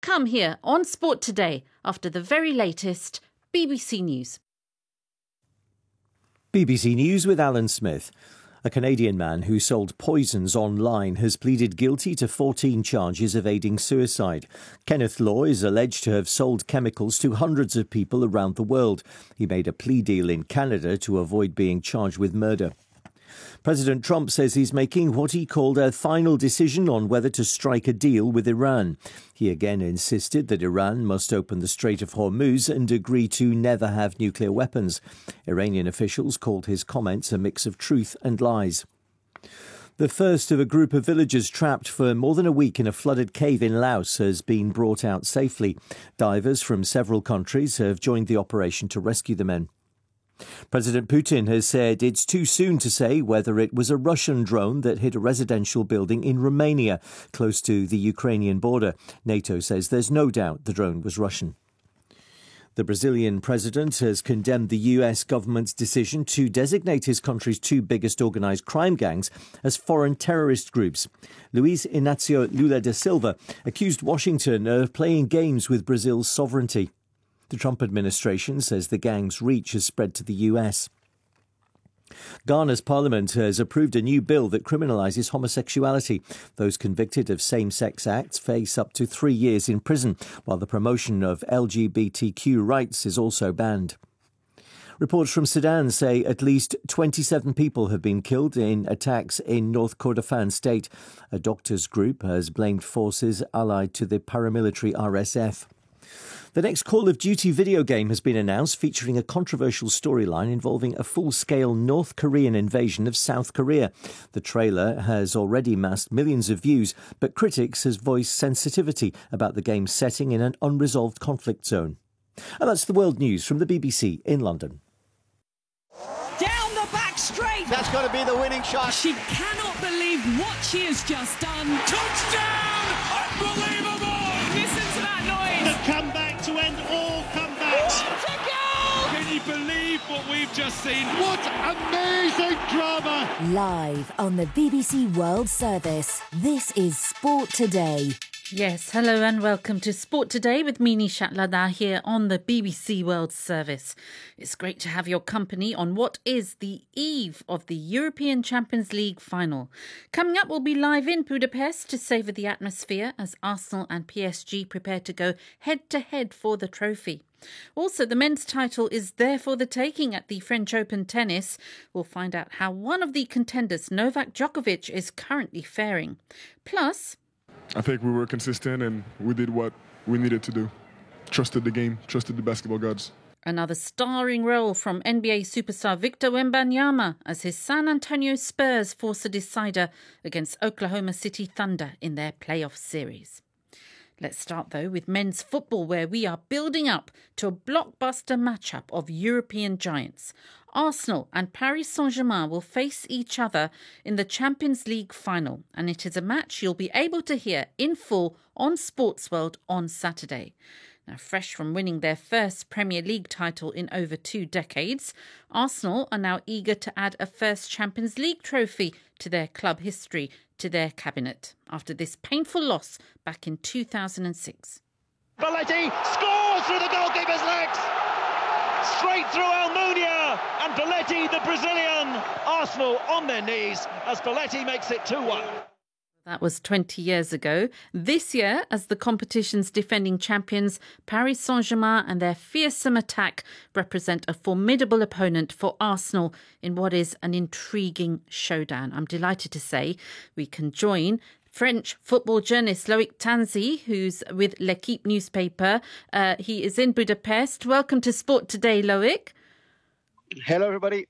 come here on Sport Today after the very latest BBC News. BBC News with Alan Smith. A Canadian man who sold poisons online has pleaded guilty to 14 charges of aiding suicide. Kenneth Law is alleged to have sold chemicals to hundreds of people around the world. He made a plea deal in Canada to avoid being charged with murder. President Trump says he's making what he called a final decision on whether to strike a deal with Iran. He again insisted that Iran must open the Strait of Hormuz and agree to never have nuclear weapons. Iranian officials called his comments a mix of truth and lies. The first of a group of villagers trapped for more than a week in a flooded cave in Laos has been brought out safely. Divers from several countries have joined the operation to rescue the men. President Putin has said it's too soon to say whether it was a Russian drone that hit a residential building in Romania, close to the Ukrainian border. NATO says there's no doubt the drone was Russian. The Brazilian president has condemned the US government's decision to designate his country's two biggest organised crime gangs as foreign terrorist groups. Luiz Inácio Lula da Silva accused Washington of playing games with Brazil's sovereignty. The Trump administration says the gang's reach has spread to the US. Ghana's parliament has approved a new bill that criminalises homosexuality. Those convicted of same-sex acts face up to 3 years in prison, while the promotion of LGBTQ rights is also banned. Reports from Sudan say at least 27 people have been killed in attacks in North Kordofan state. A doctors' group has blamed forces allied to the paramilitary RSF. The next Call of Duty video game has been announced, featuring a controversial storyline involving a full-scale North Korean invasion of South Korea. The trailer has already amassed millions of views, but critics have voiced sensitivity about the game's setting in an unresolved conflict zone. And that's the world news from the BBC in London. Down the back straight. That's got to be the winning shot. She cannot believe what she has just done. Touchdown! Unbelievable! Listen to that noise. The comeback to end all comebacks. What a goal! Can you believe what we've just seen? What amazing drama! Live on the BBC World Service, this is Sport Today. Yes, hello and welcome to Sport Today with me, Nishat Ladha, here on the BBC World Service. It's great to have your company on what is the eve of the European Champions League final. Coming up, we'll be live in Budapest to savour the atmosphere as Arsenal and PSG prepare to go head-to-head for the trophy. Also, the men's title is there for the taking at the French Open tennis. We'll find out how one of the contenders, Novak Djokovic, is currently faring. Plus, I think we were consistent and we did what we needed to do. Trusted the game, trusted the basketball gods. another starring role from NBA superstar Victor Wembanyama as his San Antonio Spurs force a decider against Oklahoma City Thunder in their playoff series. Let's start, though, with men's football, where we are building up to a blockbuster matchup of European giants. Arsenal and Paris Saint-Germain will face each other in the Champions League final, and it is a match you'll be able to hear in full on Sportsworld on Saturday. Now, fresh from winning their first Premier League title in over 2 decades, Arsenal are now eager to add a first Champions League trophy to their club history, to their cabinet, after this painful loss back in 2006. Belletti scores through the goalkeeper's legs! Straight through Almunia, and Belletti, the Brazilian. Arsenal on their knees as Belletti makes it 2-1. That was 20 years ago. This year, as the competition's defending champions, Paris Saint-Germain and their fearsome attack represent a formidable opponent for Arsenal in what is an intriguing showdown. I'm delighted to say we can join French football journalist Loic Tanzi, who's with L'Equipe newspaper. He is in Budapest. Welcome to Sport Today, Loic. Hello, everybody.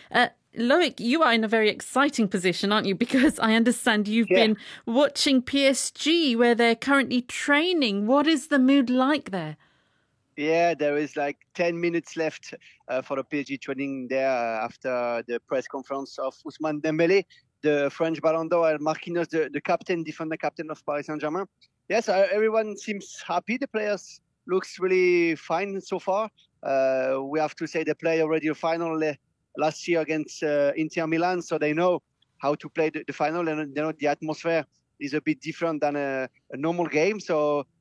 Loic, you are in a very exciting position, aren't you? Because I understand you've been watching PSG, where they're currently training. What is the mood like there? Yeah, there is like 10 minutes left for the PSG training there after the press conference of Ousmane Dembélé, the French Ballon d'Or, and Marquinhos, the captain, defender captain of Paris Saint-Germain. Yes, everyone seems happy. The players looks really fine so far. We have to say they play already a final last year against Inter Milan, so they know how to play the final, and they know the atmosphere is a bit different than a normal game. So